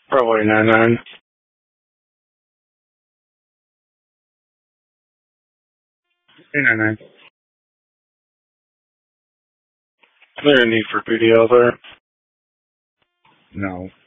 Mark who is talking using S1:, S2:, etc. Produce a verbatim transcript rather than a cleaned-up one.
S1: Probably nine nine. Hey nine nine. Is there a need for P D L there? No.